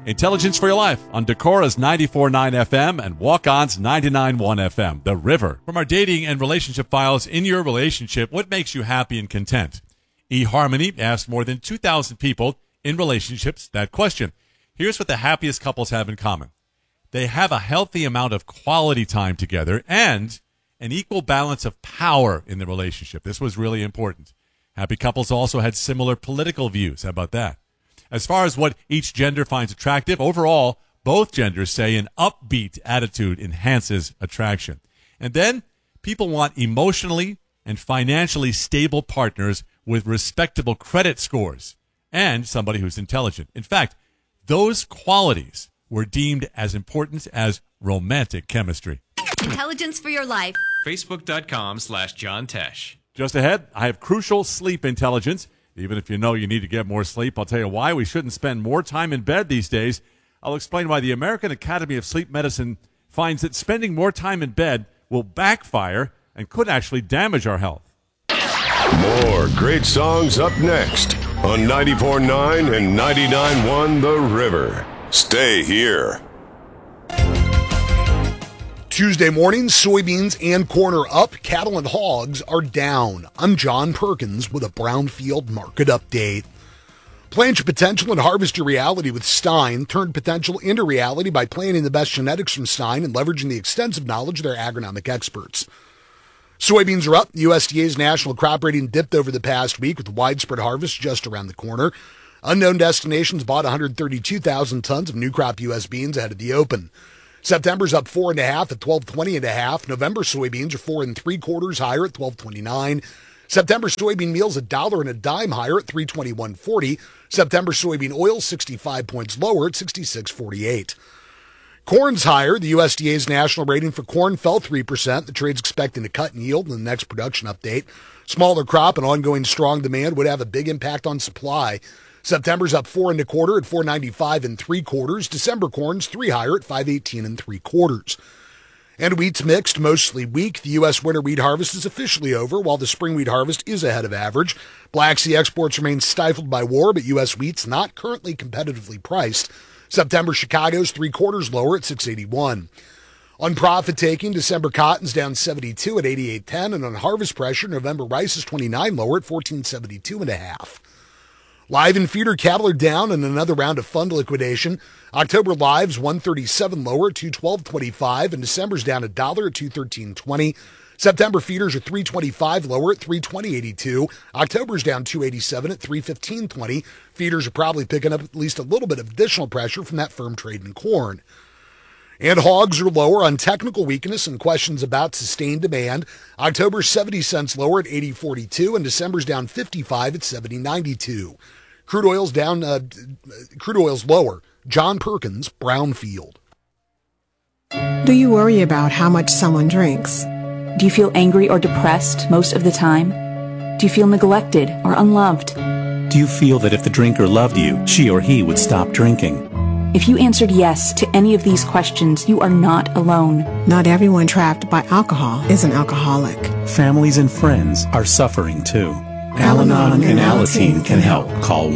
Intelligence for Your Life on Decora's 94.9 FM and Walk-On's 99.1 FM, The River. From our dating and relationship files, in your relationship, what makes you happy and content? eHarmony asked more than 2,000 people in relationships that question. Here's what the happiest couples have in common. They have a healthy amount of quality time together and an equal balance of power in the relationship. This was really important. Happy couples also had similar political views. How about that? As far as what each gender finds attractive, overall, both genders say an upbeat attitude enhances attraction. And then people want emotionally and financially stable partners with respectable credit scores and somebody who's intelligent. In fact, those qualities were deemed as important as romantic chemistry. Intelligence for Your Life. Facebook.com/John Tesh. Just ahead, I have crucial sleep intelligence. Even if you know you need to get more sleep, I'll tell you why we shouldn't spend more time in bed these days. I'll explain why the American Academy of Sleep Medicine finds that spending more time in bed will backfire and could actually damage our health. More great songs up next on 94.9 and 99.1 The River. Stay here. Tuesday morning, soybeans and corn are up, cattle and hogs are down. I'm John Perkins with a Brownfield market update. Plant your potential and harvest your reality with Stein. Turn potential into reality by planting the best genetics from Stein and leveraging the extensive knowledge of their agronomic experts. Soybeans are up. USDA's national crop rating dipped over the past week with widespread harvest just around the corner. Unknown Destinations bought 132,000 tons of new crop U.S. beans ahead of the open. September's up 4.5 at 12.20.5. November soybeans are 4 3/4 higher at 12.29. September soybean meal's $1.10 higher at 321.40. September soybean oil 65 points lower at 66.48. Corn's higher. The USDA's national rating for corn fell 3%. The trade's expecting a cut in yield in the next production update. Smaller crop and ongoing strong demand would have a big impact on supply. September's up 4 1/4 at 4.95 3/4. December corn's 3 higher at 5.18 3/4. And wheat's mixed, mostly weak. The U.S. winter wheat harvest is officially over, while the spring wheat harvest is ahead of average. Black Sea exports remain stifled by war, but U.S. wheat's not currently competitively priced. September Chicago's 3/4 lower at 6.81. On profit taking, December cotton's down 72 at 88.10, and on harvest pressure, November rice is 29 lower at 14.72.5. Live and feeder cattle are down in another round of fund liquidation. October live's 137 lower at 212.25, and December's down $1 at 213.20. September feeders are 325 lower at 320.82. October's down 287 at 315.20. Feeders are probably picking up at least a little bit of additional pressure from that firm trade in corn. And hogs are lower on technical weakness and questions about sustained demand. October's 70 cents lower at 80.42, and December's down 55 at 70.92. Crude oil's down. Crude oil's lower. John Perkins, Brownfield. Do you worry about how much someone drinks? Do you feel angry or depressed most of the time? Do you feel neglected or unloved? Do you feel that if the drinker loved you, she or he would stop drinking? If you answered yes to any of these questions, you are not alone. Not everyone trapped by alcohol is an alcoholic. Families and friends are suffering too. Al-Anon and Alateen can help. Call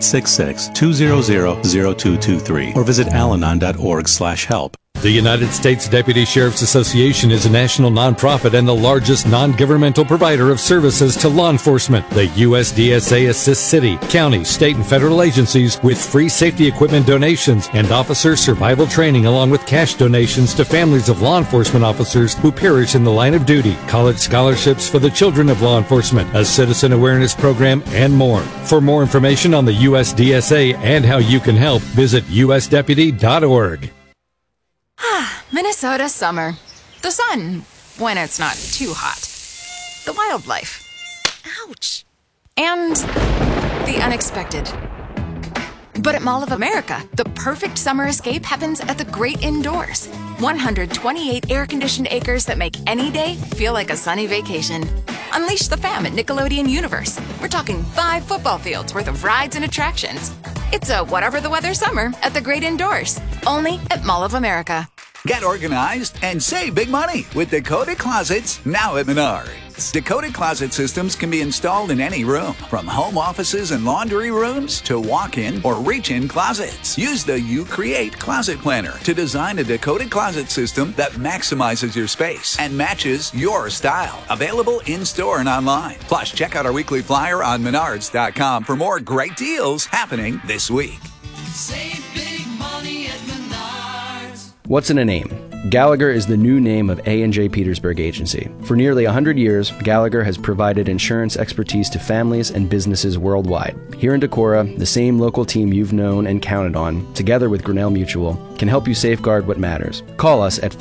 1-866-200-0223 or visit alanon.org/help. The United States Deputy Sheriff's Association is a national nonprofit and the largest non-governmental provider of services to law enforcement. The USDSA assists city, county, state, and federal agencies with free safety equipment donations and officer survival training, along with cash donations to families of law enforcement officers who perish in the line of duty, college scholarships for the children of law enforcement, a citizen awareness program, and more. For more information on the USDSA and how you can help, visit usdeputy.org. Minnesota summer. The sun, when it's not too hot. The wildlife. Ouch. And the unexpected. But at Mall of America, the perfect summer escape happens at the great indoors. 128 air-conditioned acres that make any day feel like a sunny vacation. Unleash the fam at Nickelodeon Universe. We're talking 5 football fields worth of rides and attractions. It's a whatever the weather summer at the great indoors. Only at Mall of America. Get organized and save big money with Dakota Closets now at Menards. closets. Decoded Closet systems can be installed in any room, from home offices and laundry rooms to walk-in or reach-in closets. Use the You Create Closet Planner to design a decoded closet system that maximizes your space and matches your style. Available in-store and online. Plus, check out our weekly flyer on Menards.com for more great deals happening this week. Save big money at Menards. What's in a name? Gallagher is the new name of A&J Petersburg Agency. For nearly 100 years, Gallagher has provided insurance expertise to families and businesses worldwide. Here in Decorah, the same local team you've known and counted on, together with Grinnell Mutual, can help you safeguard what matters. Call us at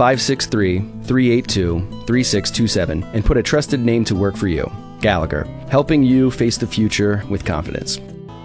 563-382-3627 and put a trusted name to work for you. Gallagher, helping you face the future with confidence.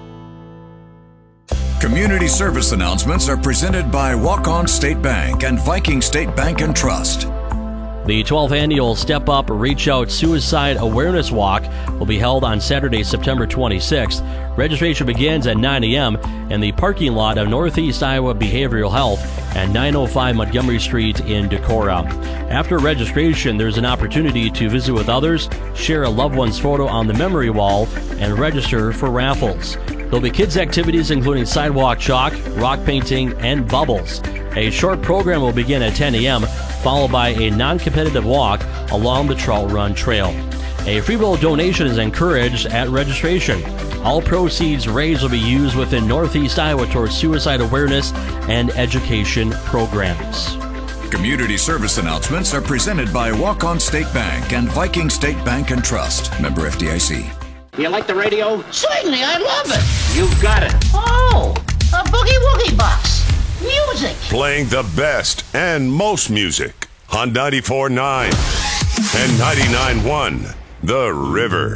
Community service announcements are presented by Walk-On State Bank and Viking State Bank and Trust. The 12th annual Step Up Reach Out Suicide Awareness Walk will be held on Saturday, September 26th. Registration begins at 9 a.m. in the parking lot of Northeast Iowa Behavioral Health at 905 Montgomery Street in Decorah. After registration, there's an opportunity to visit with others, share a loved one's photo on the memory wall, and register for raffles. There'll be kids' activities including sidewalk chalk, rock painting, and bubbles. A short program will begin at 10 a.m., followed by a non-competitive walk along the Trout Run Trail. A free will donation is encouraged at registration. All proceeds raised will be used within Northeast Iowa towards suicide awareness and education programs. Community service announcements are presented by Walk-On State Bank and Viking State Bank and Trust. Member FDIC. You like the radio? Certainly, I love it. You've got it. Oh, a boogie woogie box. Music. Playing the best and most music on 94.9 and 99.1 The River.